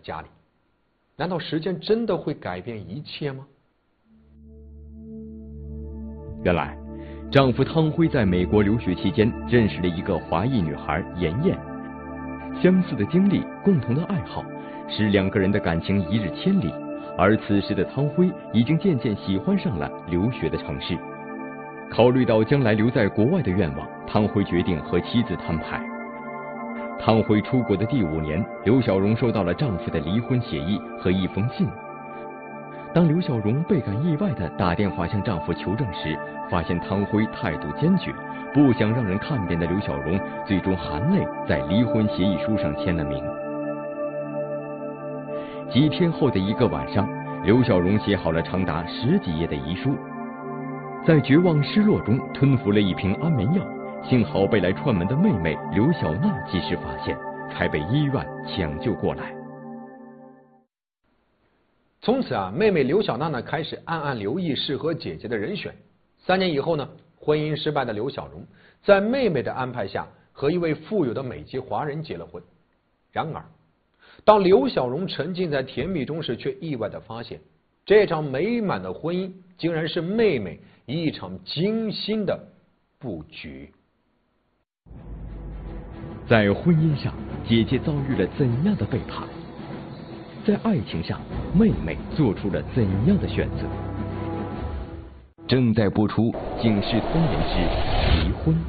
家里。难道时间真的会改变一切吗？ 原来，丈夫汤辉在美国留学期间认识了一个华裔女孩妍妍，相似的经历、共同的爱好，使两个人的感情一日千里。而此时的汤辉已经渐渐喜欢上了留学的城市。考虑到将来留在国外的愿望，汤辉决定和妻子摊牌。汤辉出国的第5年，刘小荣收到了丈夫的离婚协议和一封信。当刘小荣倍感意外地打电话向丈夫求证时，发现汤辉态度坚决，不想让人看扁的刘小荣最终含泪在离婚协议书上签了名。几天后的一个晚上，刘小荣写好了长达10几页的遗书，在绝望失落中吞服了一瓶安眠药，幸好被来串门的妹妹刘小娜及时发现，才被医院抢救过来。 从此妹妹刘小娜呢开始暗暗留意适合姐姐的人选。3年以后呢，婚姻失败的刘小荣在妹妹的安排下和一位富有的美籍华人结了婚。然而，当刘小荣沉浸在甜蜜中时，却意外地发现，这场美满的婚姻竟然是妹妹一场精心的布局。 在婚姻上，姐姐遭遇了怎样的背叛？在爱情上，妹妹做出了怎样的选择？正在播出《警世通言之离婚》。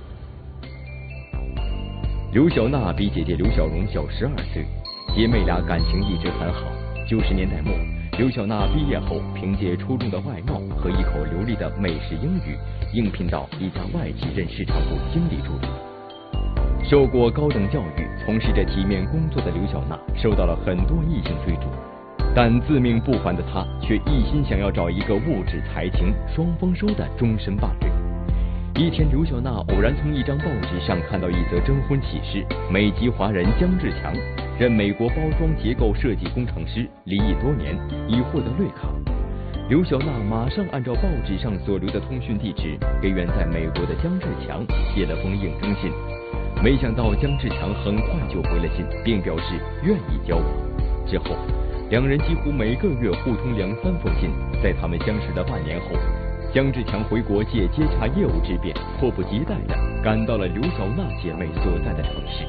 刘小娜比姐姐刘小荣小12岁，姐妹俩感情一直很好。90年代末，刘小娜毕业后，凭借出众的外貌和一口流利的美式英语，应聘到一家外企任市场部经理助理。受过高等教育、从事着体面工作的刘小娜受到了很多异性追逐，但自命不凡的她却一心想要找一个物质财情双丰收的终身伴侣。一天，刘小娜偶然从一张报纸上看到一则征婚启事，美籍华人姜志强任美国包装结构设计工程师，离异多年，已获得绿卡。刘小娜马上按照报纸上所留的通讯地址，给远在美国的姜志强写了封应征信。没想到姜志强很快就回了信，并表示愿意交往。之后，两人几乎每个月互通2、3封信。在他们相识了半年后，姜志强回国借接洽业务之便，迫不及待地赶到了刘小娜姐妹所在的城市。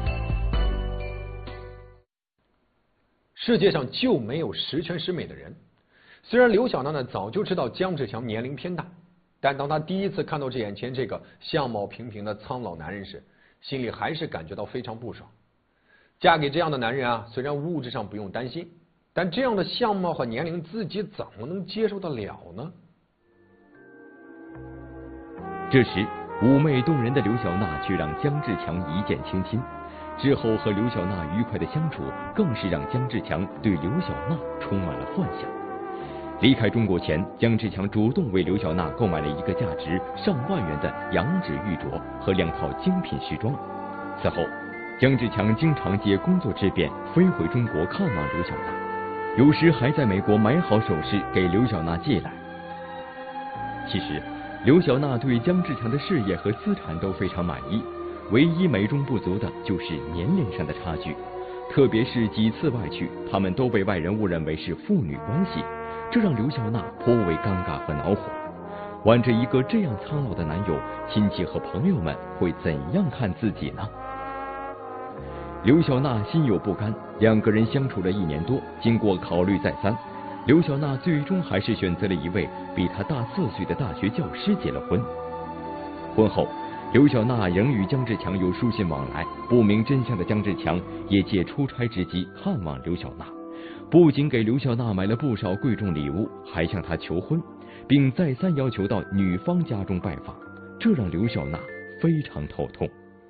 世界上就没有十全十美的人。虽然刘小娜呢早就知道姜志强年龄偏大，但当她第一次看到眼前这个相貌平平的苍老男人时，心里还是感觉到非常不爽。嫁给这样的男人虽然物质上不用担心，但这样的相貌和年龄，自己怎么能接受得了呢？ 这时，妩媚动人的刘小娜却让姜志强一见倾心。之后和刘小娜愉快的相处，更是让姜志强对刘小娜充满了幻想。离开中国前，姜志强主动为刘小娜购买了一个价值上万元的羊脂玉镯和2套精品时装。此后，姜志强经常借工作之便飞回中国看望刘小娜，有时还在美国买好首饰给刘小娜寄来。其实，刘小娜对姜志强的事业和资产都非常满意，唯一美中不足的就是年龄上的差距。特别是几次外去，他们都被外人误认为是父女关系，这让刘小娜颇为尴尬和恼火。挽着一个这样苍老的男友，亲戚和朋友们会怎样看自己呢？刘小娜心有不甘，2个人相处了1年多，经过考虑再三，刘小娜最终还是选择了一位比她大4岁的大学教师结了婚。婚后，刘小娜仍与姜志强有书信往来，不明真相的姜志强也借出差之机看望刘小娜，不仅给刘小娜买了不少贵重礼物，还向她求婚，并再三要求到女方家中拜访，这让刘小娜非常头痛。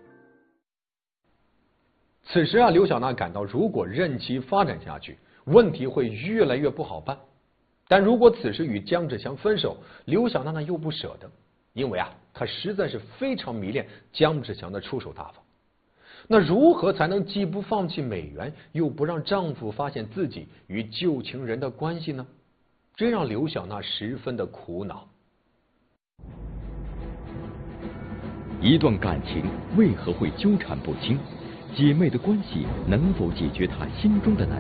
此时刘小娜感到如果任其发展下去，问题会越来越不好办。但如果此时与姜志强分手，刘小娜呢又不舍得，因为她实在是非常迷恋姜志强的出手大方。那如何才能既不放弃美元，又不让丈夫发现自己与旧情人的关系呢？这让刘小娜十分的苦恼。 一段感情为何会纠缠不清？姐妹的关系能否解决她心中的难